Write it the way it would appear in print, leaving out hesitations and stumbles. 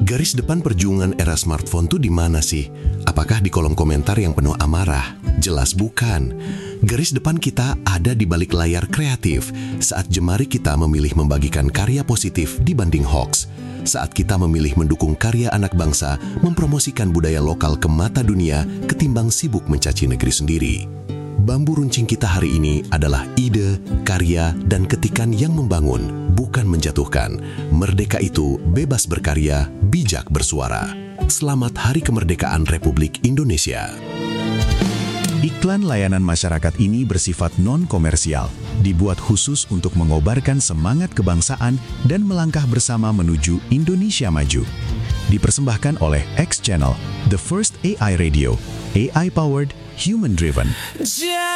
Garis depan perjuangan era smartphone tuh di mana sih? Apakah di kolom komentar yang penuh amarah? Jelas bukan. Garis depan kita ada di balik layar kreatif saat jemari kita memilih membagikan karya positif dibanding hoax. Saat kita memilih mendukung karya anak bangsa mempromosikan budaya lokal ke mata dunia ketimbang sibuk mencaci negeri sendiri. Bambu runcing kita hari ini adalah ide, karya, dan ketikan yang membangun, bukan menjatuhkan. Merdeka itu bebas berkarya, bijak bersuara. Selamat Hari Kemerdekaan Republik Indonesia. Iklan layanan masyarakat ini bersifat non-komersial, dibuat khusus untuk mengobarkan semangat kebangsaan dan melangkah bersama menuju Indonesia maju. Dipersembahkan oleh X Channel, the first AI radio, AI-powered, human-driven.